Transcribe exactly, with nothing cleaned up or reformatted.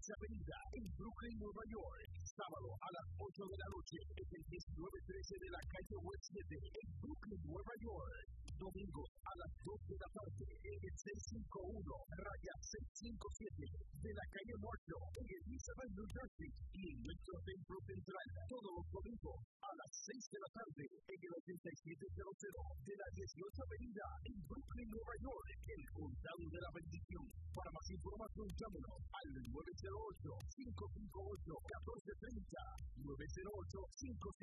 Avenida en Brooklyn, Nueva York. Sábado a las ocho de la noche en el diecinueve trece de la calle West siete en Brooklyn, Nueva York. Domingo a las dos de la tarde en el seiscientos cincuenta y uno raya seiscientos cincuenta y siete de la calle Marshall en Elizabeth, New Jersey. Y en nuestro templo central todos los domingos a las seis de la tarde en el ochenta y siete cero cero de la dieciocho Avenida en Brooklyn, Nueva York, el Condado de la Bendición. Para más información, llámenos al nueve cero ocho, cinco cinco ocho, uno cuatro tres cero, nueve cero ocho, cinco cinco ocho